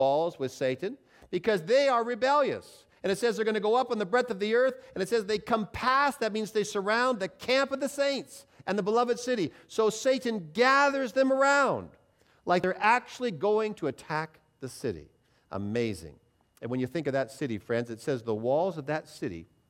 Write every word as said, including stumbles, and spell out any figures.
walls with Satan because they are rebellious. And it says they're going to go up on the breadth of the earth, and it says they compass, that means they surround the camp of the saints and the beloved city. So Satan gathers them around like they're actually going to attack the city. Amazing. And when you think of that city, friends, it says the walls of that city